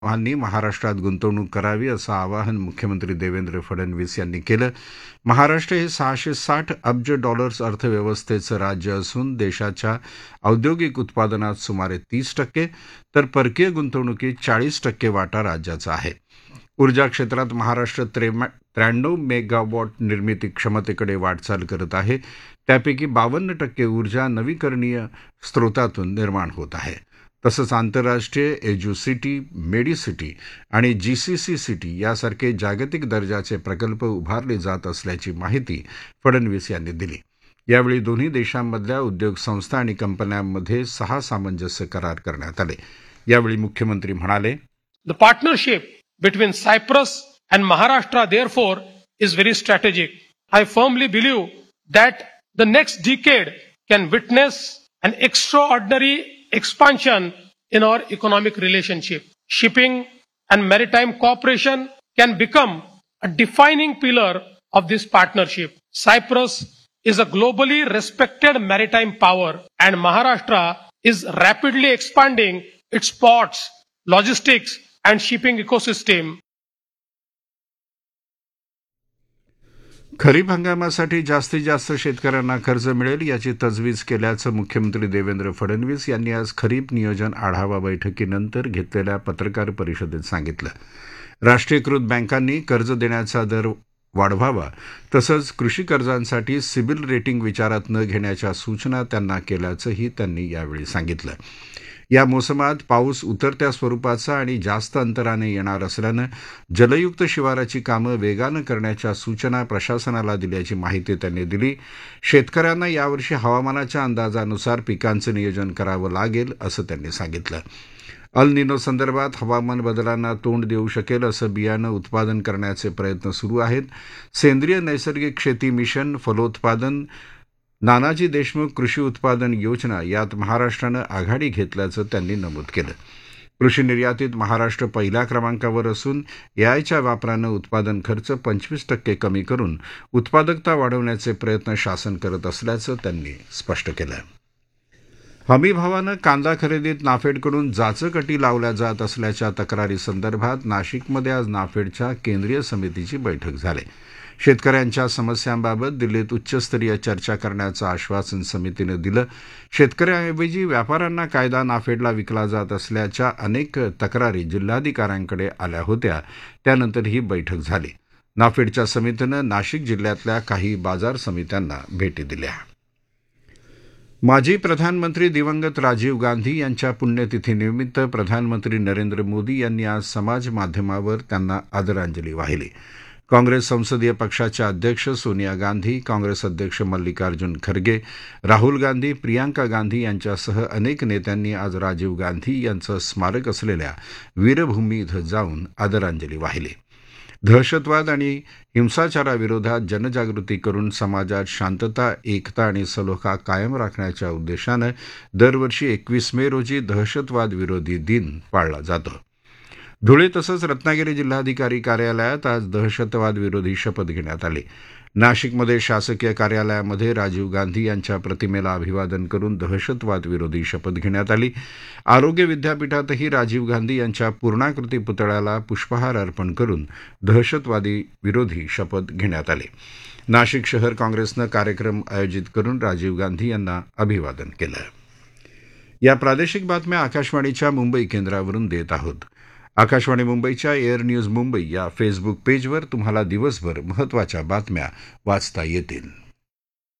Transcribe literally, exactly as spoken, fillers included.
यांनी महाराष्ट्रात गुंतवणूक करावी असं आवाहन मुख्यमंत्री देवेंद्र फडणवीस यांनी केलं. महाराष्ट्र हे सहाशे साठ अब्ज डॉलर्स अर्थव्यवस्थेचं राज्य असून देशाच्या औद्योगिक उत्पादनात सुमारे तीस टक्के तर परकीय गुंतवणुकीत चाळीस टक्के वाटा राज्याचा आहे. ऊर्जा क्षेत्रात महाराष्ट्र त्र्याण्णव मेगावॉट निर्मिती क्षमतेकडे वाटचाल करत आहे. त्यापैकी बावन्न टक्के ऊर्जा नवीकरणीय स्रोतातून निर्माण होत आहे. तसंच आंतरराष्ट्रीय एज्युसिटी, मेडिसिटी आणि जीसीसी सिटी यासारखे जागतिक दर्जाचे प्रकल्प उभारले जात असल्याची माहिती फडणवीस यांनी दिली. यावेळी दोन्ही देशांमधल्या उद्योग संस्था आणि कंपन्यांमध्ये सहा सामंजस्य करार करण्यात आले. यावेळी मुख्यमंत्री म्हणाले, The partnership between Cyprus and Maharashtra therefore is very strategic. I firmly believe that the next decade can witness an extraordinary expansion in our economic relationship. Shipping and maritime cooperation can become a defining pillar of this partnership. Cyprus is a globally respected maritime power and Maharashtra is rapidly expanding its ports, logistics and shipping ecosystem. खरीप हंगामासाठी जास्तीत जास्त शेतकऱ्यांना कर्ज मिळेल याची तजवीज केल्याचं मुख्यमंत्री देवेंद्र फडणवीस यांनी आज खरीप नियोजन आढावा बैठकीनंतर घेतलेल्या पत्रकार परिषदेत सांगितलं. राष्ट्रीयकृत बँकांनी कर्ज देण्याचा दर वाढवावा तसंच कृषी कर्जांसाठी सिबिल रेटिंग विचारात न घेण्याच्या सूचना त्यांना केल्याचंही त्यांनी यावेळी सांगितलं. या मोसमात पाऊस उतरत्या स्वरूपाचा आणि जास्त अंतराने येणार असल्यानं जलयुक्त शिवाराची कामं वेगानं करण्याच्या सूचना प्रशासनाला दिल्याची माहिती त्यांनी दिली. शेतकऱ्यांना यावर्षी हवामानाच्या अंदाजानुसार पिकांचं नियोजन करावं लागेल असं त्यांनी सांगितलं. अल निनो संदर्भात हवामान बदलांना तोंड देऊ शकेल असं बियाणं उत्पादन करण्याचे प्रयत्न सुरू आहेत. सेंद्रिय नैसर्गिक शेती मिशन, फलोत्पादन, नानाजी देशमुख कृषी उत्पादन योजना यात महाराष्ट्रानं आघाडी घेतल्याचं त्यांनी नमूद केलं. कृषी निर्यातीत महाराष्ट्र पहिल्या क्रमांकावर असून एआयच्या वापरानं उत्पादन खर्च पंचवीस टक्के कमी करून उत्पादकता वाढवण्याचे प्रयत्न शासन करत असल्याचं त्यांनी स्पष्ट केलं. हमीभावानं कांदा खरेदीत नाफेडकडून जाचक लावल्या जात असल्याच्या तक्रारीसंदर्भात नाशिकमध्ये आज नाफेडच्या केंद्रीय समितीची बैठक झाली. शेतकऱ्यांच्या समस्यांबाबत दिल्लीत उच्चस्तरीय चर्चा करण्याचं आश्वासन समितीनं दिलं. शेतकऱ्यांऐवजी व्यापाऱ्यांना कायदा नाफेडला विकला जात असल्याच्या अनेक तक्रारी जिल्हाधिकाऱ्यांकडे आल्या होत्या. त्यानंतर ही बैठक झाली. नाफेडच्या समितीनं नाशिक जिल्ह्यातल्या काही बाजार समित्यांना भेटी दिल्या. माजी प्रधानमंत्री दिवंगत राजीव गांधी यांच्या पुण्यतिथीनिमित्त प्रधानमंत्री नरेंद्र मोदी यांनी आज समाज माध्यमावर त्यांना आदरांजली वाहिली. काँग्रेस संसदीय पक्षाच्या अध्यक्ष सोनिया गांधी, काँग्रेस अध्यक्ष मल्लिकार्जुन खरगे, राहुल गांधी, प्रियांका गांधी यांच्यासह अनेक नेत्यांनी आज राजीव गांधी यांचं स्मारक असलेल्या वीरभूमी इथं जाऊन आदरांजली वाहिली. दहशतवाद आणि हिंसाचाराविरोधात जनजागृती करून समाजात शांतता, एकता आणि सलोखा कायम राखण्याच्या उद्देशानं दरवर्षी एकवीस मे रोजी दहशतवाद विरोधी दिन पाळला जातो. धुळे तसंच रत्नागिरी जिल्हाधिकारी कार्यालयात आज दहशतवाद विरोधी शपथ घेण्यात आली. नाशिकमध्ये शासकीय कार्यालयामध्ये राजीव गांधी यांच्या प्रतिमेला अभिवादन करून दहशतवाद विरोधी शपथ घेण्यात आली. आरोग्य विद्यापीठातही राजीव गांधी यांच्या पूर्णाकृती पुतळ्याला पुष्पहार अर्पण करून दहशतवादी विरोधी शपथ घेण्यात आली. नाशिक शहर काँग्रेसनं कार्यक्रम आयोजित करून राजीव गांधी यांना अभिवादन केलं. या प्रादेशिक बातम्या आकाशवाणीच्या मुंबई केंद्रावरून देत आहोत. आकाशवाणी मुंबईच्या एअर न्यूज मुंबई या फेसबुक पेजवर तुम्हाला दिवसभर महत्त्वाच्या बातम्या वाचता येतील.